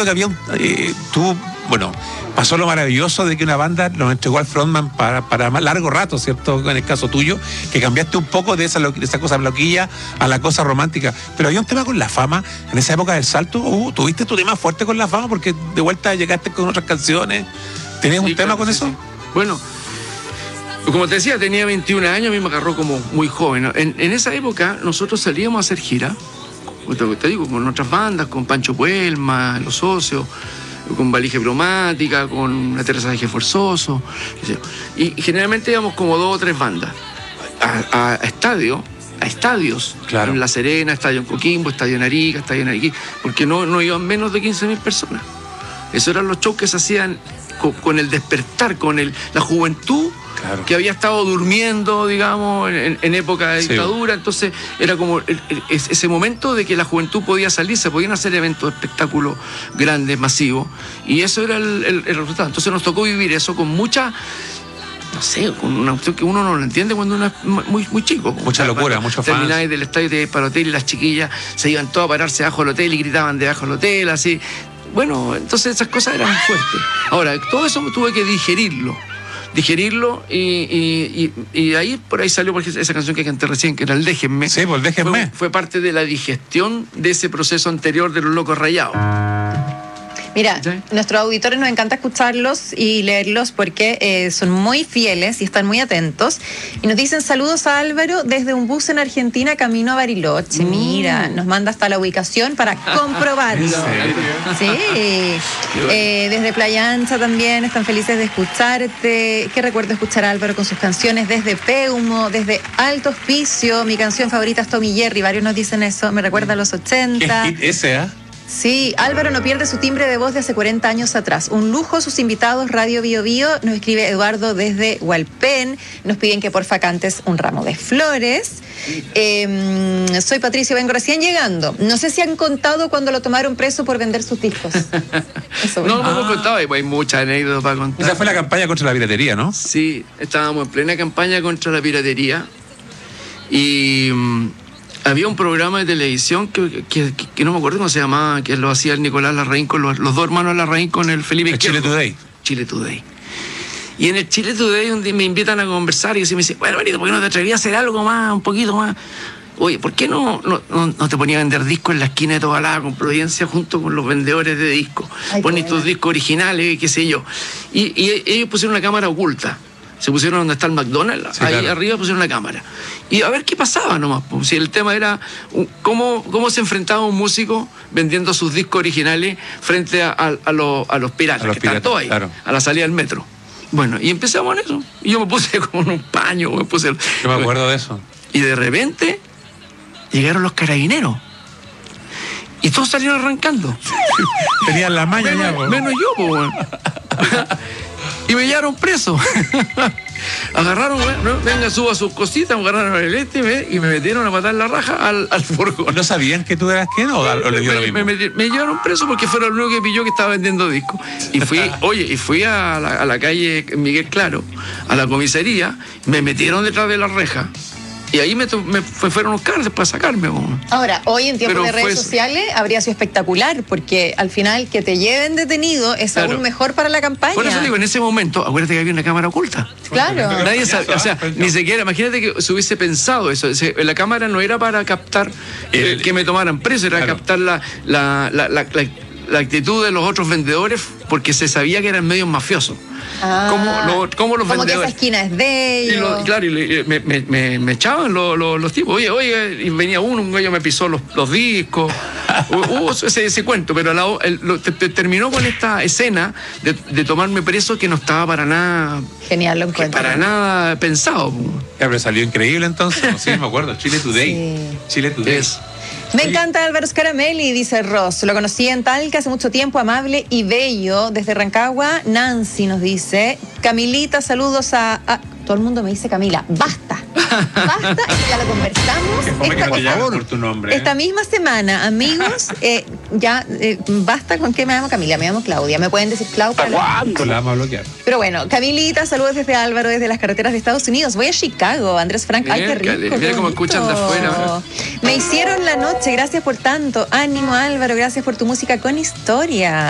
recuerdo que había pasó lo maravilloso de que una banda nos entregó al frontman para más largo rato, ¿cierto? En el caso tuyo, que cambiaste un poco de esa cosa bloquilla a la cosa romántica. Pero había un tema con La Fama, en esa época del salto, tuviste tu tema fuerte con La Fama, porque de vuelta llegaste con otras canciones. ¿Tenías un tema con eso? Sí. Bueno, como te decía, tenía 21 años, a mí me agarró como muy joven. En esa época nosotros salíamos a hacer gira, te digo, con otras bandas, con Pancho Puelma, Los Socios, con Valija Bromática, con Aterrizaje Forzoso, y generalmente íbamos como 2 o 3 bandas a estadios, claro. En La Serena, estadio en Coquimbo, estadio en Arica, estadio en Ariquí, porque no iban menos de 15.000 personas. Esos eran los shows que se hacían con el despertar, con la juventud, claro, que había estado durmiendo, digamos, en época de dictadura. Sí. Entonces era como ese momento de que la juventud podía salir, se podían hacer eventos, espectáculos grandes, masivos, y eso era el resultado. Entonces nos tocó vivir eso con mucha, no sé, con una opción que uno no lo entiende cuando uno es muy chico. Mucha locura, muchos fans. Termináis del estadio de para el hotel y las chiquillas se iban todas a pararse abajo del hotel y gritaban debajo del hotel, así. Bueno, entonces esas cosas eran fuertes. Ahora, todo eso tuve que digerirlo y ahí por ahí salió esa canción que canté recién, que era el Déjenme. Sí, pues el Déjenme. Fue parte de la digestión de ese proceso anterior de Los Locos Rayados. Mira, nuestros auditores nos encanta escucharlos y leerlos porque son muy fieles y están muy atentos. Y nos dicen saludos a Álvaro desde un bus en Argentina camino a Bariloche. Mira, nos manda hasta la ubicación para comprobarlo. Sí. Desde Playa Ancha también están felices de escucharte. Qué recuerdo escuchar a Álvaro con sus canciones desde Peumo, desde Alto Hospicio. Mi canción favorita es Tommy Jerry. Varios nos dicen eso. Me recuerda a los 80. ¿Qué hit ese, ah? Sí, Álvaro no pierde su timbre de voz de hace 40 años atrás. Un lujo sus invitados, Radio Bio Bio. Nos escribe Eduardo desde Hualpén. Nos piden que porfa cantes un ramo de flores. Soy Patricio, vengo recién llegando. No sé si han contado cuando lo tomaron preso por vender sus discos. Eso, no hemos contado, hay muchas anécdotas para contar. Esa fue la campaña contra la piratería, ¿no? Sí, estábamos en plena campaña contra la piratería y había un programa de televisión que no me acuerdo cómo se llamaba, que lo hacía el Nicolás Larraín con los 2 hermanos Larraín con el Felipe Izquierdo. Chile Today. Y en el Chile Today un día me invitan a conversar y me dicen, bueno, Benito, ¿por qué no te atrevías a hacer algo más, un poquito más? Oye, ¿por qué no te ponías a vender discos en la esquina de Tobalá con Providencia junto con los vendedores de discos? Pones tus discos originales, qué sé yo. Y ellos pusieron una cámara oculta. Se pusieron donde está el McDonald's, sí, ahí claro, arriba pusieron la cámara. Y a ver qué pasaba nomás. Pues, si el tema era cómo se enfrentaba un músico vendiendo sus discos originales frente a los piratas, que estaban todos ahí, claro, a la salida del metro. Bueno, y empezamos en eso. Y yo me puse como en un paño. Yo me acuerdo de eso. Y de repente llegaron los carabineros. Y todos salieron arrancando. Tenían la maña ya, po. Menos yo, pues, bueno. Y me llevaron preso. Agarraron, venga, suba sus cositas, me agarraron el y me metieron a matar la raja al furgón. ¿No sabían que tú eras quién o le dio lo mismo? Me llevaron preso porque fue lo único que pilló que estaba vendiendo discos. Y fui a la calle Miguel Claro, a la comisaría, me metieron detrás de la reja. Y ahí me fueron a buscar para sacarme. Ahora, hoy en tiempos de redes sociales habría sido espectacular, porque al final que te lleven detenido es claro, aún mejor para la campaña. Por eso digo, en ese momento, acuérdate que había una cámara oculta. Claro. Nadie sabía, o sea, ni siquiera, imagínate que se hubiese pensado eso. La cámara no era para captar que me tomaran preso, era claro, captar la actitud de los otros vendedores, porque se sabía que eran medios mafiosos. Como los vendedores. Que esa esquina es de ellos. Y me echaban los tipos. Oye, y venía un gallo me pisó los discos. Hubo ese cuento, pero terminó con esta escena de tomarme preso que no estaba para nada. Genial, lo encuentro. Para nada pensado. Ya, pero salió increíble entonces. Sí, me acuerdo. Chile Today. Sí. Chile Today. Me encanta Álvaro Scaramelli, dice Ross. Lo conocí en Talca hace mucho tiempo, amable y bello. Desde Rancagua, Nancy nos dice. Camilita, saludos a todo el mundo me dice Camila. Basta, ya lo conversamos. Por tu nombre. Esta misma semana, amigos, basta con que me llamo Camila, me llamo Claudia. Me pueden decir Claudia. ¿Cuándo la vamos a bloquear? Pero bueno, Camilita, saludos desde Álvaro, desde las carreteras de Estados Unidos. Voy a Chicago, Andrés Frank. Ay, qué rico. Mira cómo escuchan de afuera. Me hicieron la noche, gracias por tanto. Ánimo, Álvaro, gracias por tu música con historia.